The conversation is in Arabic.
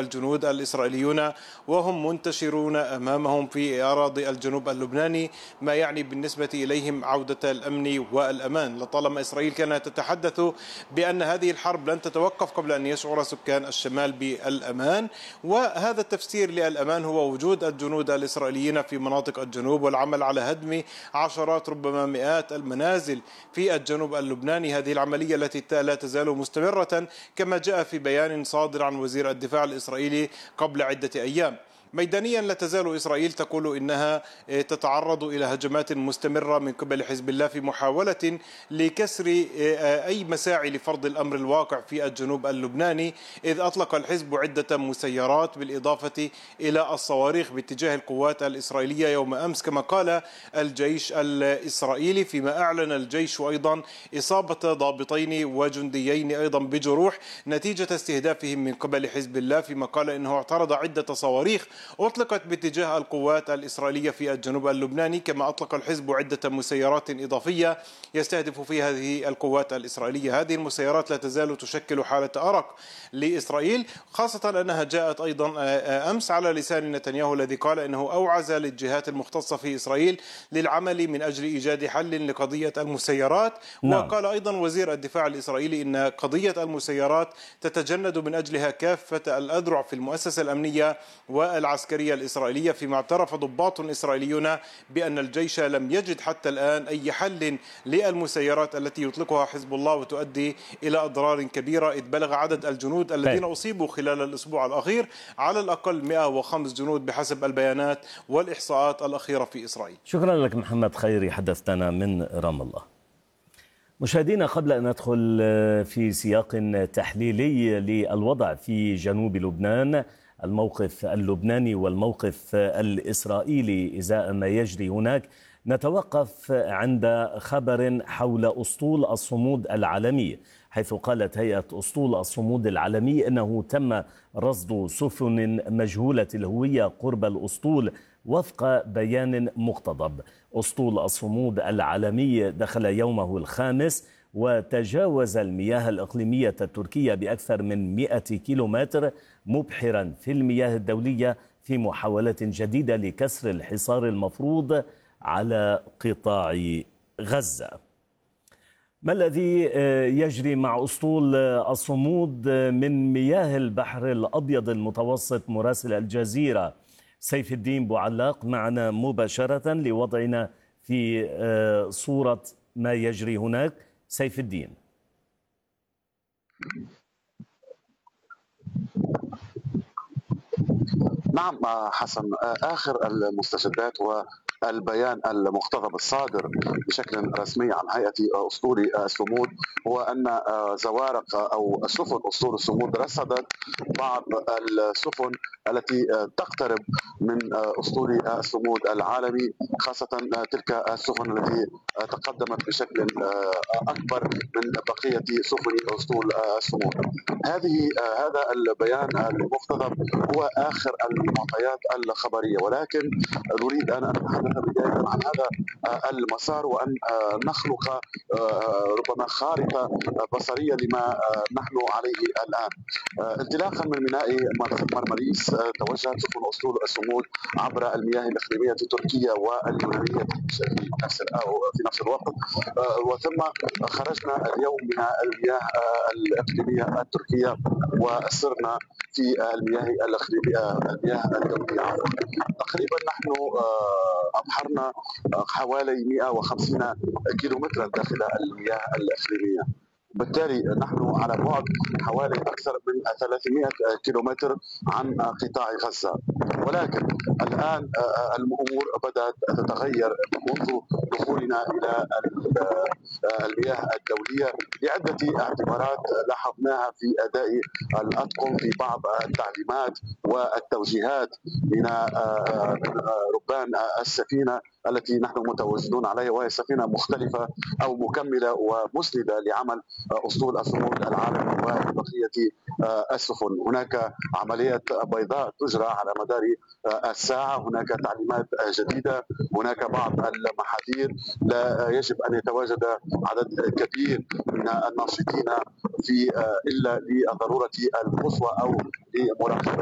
الجنود الإسرائيليون وهم منتشرون أمامهم في أراضي الجنوب اللبناني، ما يعني بالنسبة إليهم عودة الأمن والأمان. لطالما إسرائيل كانت تتحدث بأن هذه الحرب لن تتوقف قبل أن يشعر سكان الشمال بالأمان، وهذا التفسير للأمان هو وجود الجنود الإسرائيليين في مناطق الجنوب والعمل على هدم عشرات ربما مئات المنازل في الجنوب اللبناني. هذه العملية التي لا تزال مستمرة كما جاء في بيان صادر عن وزير الدفاع الإسرائيلي قبل عدة أيام. ميدانيا لا تزال إسرائيل تقول إنها تتعرض إلى هجمات مستمرة من قبل حزب الله في محاولة لكسر أي مساعي لفرض الأمر الواقع في الجنوب اللبناني، إذ أطلق الحزب عدة مسيرات بالإضافة إلى الصواريخ باتجاه القوات الإسرائيلية يوم أمس كما قال الجيش الإسرائيلي، فيما أعلن الجيش أيضا إصابة ضابطين وجنديين أيضا بجروح نتيجة استهدافهم من قبل حزب الله، فيما قال إنه اعترض عدة صواريخ أطلقت باتجاه القوات الإسرائيلية في الجنوب اللبناني، كما أطلق الحزب عدة مسيرات إضافية يستهدف فيها هذه القوات الإسرائيلية. هذه المسيرات لا تزال تشكل حالة أرق لإسرائيل، خاصة أنها جاءت أيضا أمس على لسان نتنياهو الذي قال أنه أوعز للجهات المختصة في إسرائيل للعمل من أجل إيجاد حل لقضية المسيرات. وقال أيضا وزير الدفاع الإسرائيلي أن قضية المسيرات تتجند من أجلها كافة الأذرع في المؤسسة الأمنية والعسكرية الإسرائيلية، فيما اعترف ضباط إسرائيليون بأن الجيش لم يجد حتى الآن أي حل للمسيرات التي يطلقها حزب الله وتؤدي إلى أضرار كبيرة، إذ بلغ عدد الجنود الذين أصيبوا خلال الأسبوع الأخير على الأقل 105 جنود بحسب البيانات والإحصاءات الأخيرة في إسرائيل. شكرا لك محمد خيري، حدثتنا من رام الله. مشاهدينا، قبل أن ندخل في سياق تحليلي للوضع في جنوب لبنان، الموقف اللبناني والموقف الإسرائيلي إزاء ما يجري هناك، نتوقف عند خبر حول أسطول الصمود العالمي، حيث قالت هيئة أسطول الصمود العالمي أنه تم رصد سفن مجهولة الهوية قرب الأسطول وفق بيان مقتضب. أسطول الصمود العالمي دخل يومه الخامس وتجاوز المياه الإقليمية التركية بأكثر من 100 كيلومتر، مبحرا في المياه الدولية في محاولة جديدة لكسر الحصار المفروض على قطاع غزة. ما الذي يجري مع أسطول الصمود من مياه البحر الأبيض المتوسط؟ مراسل الجزيرة سيف الدين بوعلاق معنا مباشرة لوضعنا في صورة ما يجري هناك. سيف الدين. نعم حسن، آخر المستجدات والبيان المقتضب الصادر بشكل رسمي عن هيئة أسطول الصمود هو أن زوارق أو سفن أسطول الصمود رصدت بعض السفن التي تقترب من أسطول الصمود العالمي، خاصة تلك السفن التي تقدمت بشكل أكبر من بقية سفن أسطول الصمود. هذا البيان المقتضب هو آخر المعطيات الخبرية، ولكن نريد أن نتحدث بداية عن هذا المسار وأن نخلق ربما خارطة بصرية لما نحن عليه الآن. انطلاقا من ميناء مرمريس توجهت سفن أسطول الصمود عبر المياه الإقليمية التركية واليونانية في نفس الوقت، وثم خرجنا اليوم من المياه الإقليمية التركية وسرنا في المياه الدولية. تقريبا نحن أبحرنا حوالي 150 كيلومترا داخل المياه الإقليمية، بالتالي نحن على بعد حوالي أكثر من 300 كيلومتر عن قطاع غزة. ولكن الآن الأمور بدأت تتغير منذ دخولنا إلى المياه الدولية لعدة اعتبارات لاحظناها في أداء الأطقم في بعض التعليمات والتوجيهات من ربان السفينة التي نحن متواجدون عليها، وهي سفينة مختلفة أو مكملة ومسندة لعمل أسطول الصمود العالمي وبقية السفن. هناك عمليات بيضاء تجرى على مدار الساعة، هناك تعليمات جديدة، هناك بعض المحاذير، لا يجب أن يتواجد عدد كبير من الناشطين إلا للضرورة القصوى أو لمراقبة